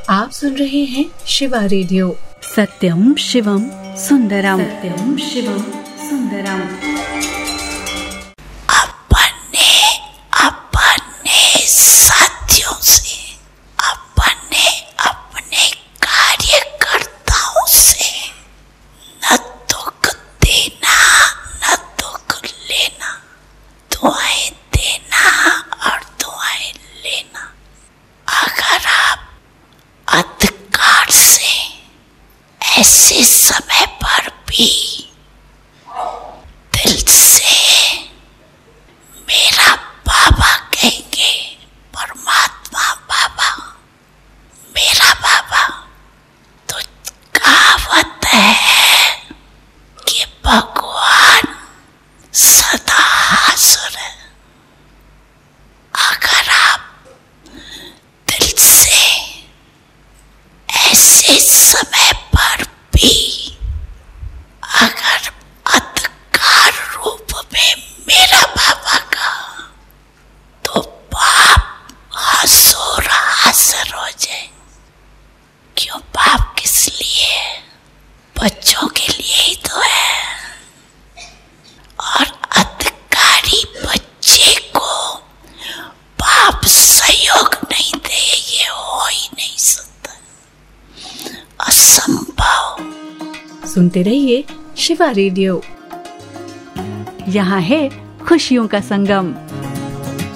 आप सुन रहे हैं शिवा रेडियो। सत्यम शिवम सुंदरम, सत्यम शिवम सुंदरम। अपने साथियों से, अपने कार्यकर्ताओं से न दुख देना न दुख लेना, दुआएं देना और दुआएं लेना। अगर आप अंधकार से ऐसे समय पर भी दिल से मेरा बाबा कहेंगे, परमात्मा बाबा, मेरा बाबा, तो कहावत है कि भगवान सदा हाजिर है। अगर आप दिल से ऐसे समय पर भी अगर अंधकार रूप में मेरा बाबा का, तो बाप हजूर हाजिर हो जाए। क्यों बाप किस लिए? बच्चों के लिए ही तो है। और अधिकारी बच्चे को बाप सहयोग नहीं दे, ये हो ही नहीं सकता, असंभव। सुनते रहिए शिवा रेडियो। यहाँ है खुशियों का संगम।